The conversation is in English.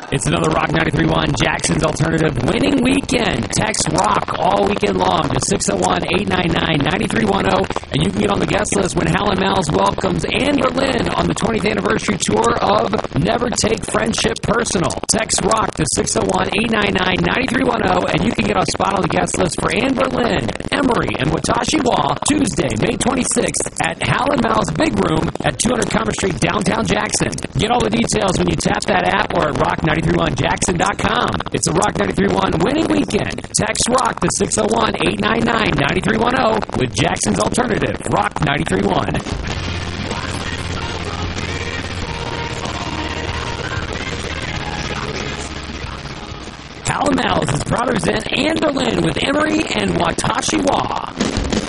It's another Rock 93.1 Jackson's Alternative winning weekend. Text ROCK all weekend long to 601-899-9310, and you can get on the guest list when Hal & Mal's welcomes Anne Berlin on the 20th anniversary tour of Never Take Friendship Personal. Text ROCK to 601-899-9310, and you can get a spot on the guest list for Anne Berlin, Emery, and Watashi Wa Tuesday, May 26th at Hal & Mal's Big Room at 200 Commerce Street, downtown Jackson. Get all the details when you tap that app or at rock931jackson.com. It's a Rock 93.1 winning weekend. Text ROCK to 601-899-9310 with Jackson's Alternative, Rock 93.1. Hal & Mal's is proud to present Anne Berlin with Emery and Watashi Wa.